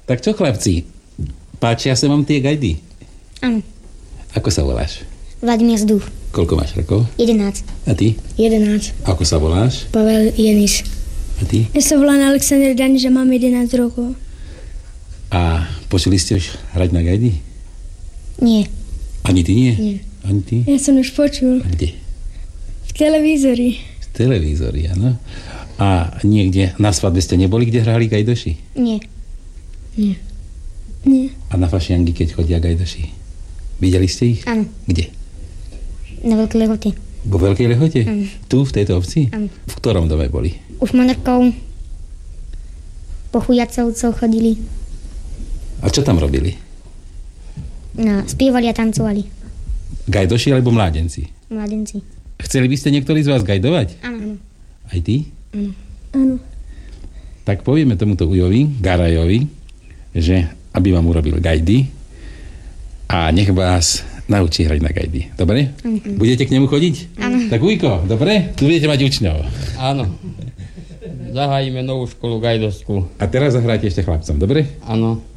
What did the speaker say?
Tak čo, chlapci? Páčia sa vám tie gajdy? Áno. Ako sa voláš? Vladimír Zduch. Koľko máš rokov? 11. A ty? 11. Ako sa voláš? Pavel Jenis. A ty? Ja sa volám Alexander Daniš a mám 11 rokov. A počuli ste už hrať na gajdy? Nie. Ani ty nie? Nie. Ani ty? Ja som už počul. A kde? V televízori. V televízori, áno. A niekde na svadbe ste neboli, kde hrali gajdoši? Nie. Nie. Nie. A na fašiangy, keď chodia gajdoši? Videli ste ich? Áno. Kde? Na Veľkej Lehote. Vo Veľkej Lehote? Áno. Tu, v tejto obci? Áno. V ktorom dome boli? Už Monarkov. Po Chujacovcov chodili. A čo tam robili? No, spievali a tancovali. Gajdoši alebo mládenci? Mladenci. Chceli by ste niektorí z vás gajdovať? Áno. Aj ty? Áno. Tak povieme tomuto ujovi, Garajovi, že aby vám urobil gajdy a nech vás naučí hrať na gajdy. Dobre? Budete k nemu chodiť? Áno. Tak Ujko, dobre? Tu budete mať učňov. Áno. Zahájime novú školu gajdovskú. A teraz zahrajte ešte chlapcom, dobre? Áno.